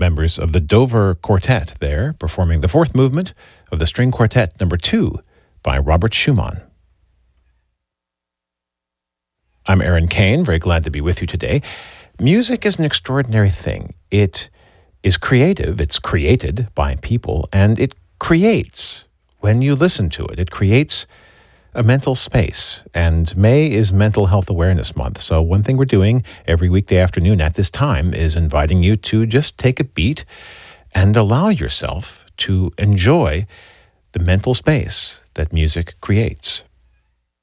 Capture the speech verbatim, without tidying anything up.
members of the Dover Quartet there, performing the fourth movement of the String Quartet number two by Robert Schumann. I'm Aaron Kane, very glad to be with you today. Music is an extraordinary thing. It is creative, it's created by people, and it creates when you listen to it. It creates a mental space, and May is Mental Health Awareness Month. So one thing we're doing every weekday afternoon at this time is inviting you to just take a beat and allow yourself to enjoy the mental space that music creates.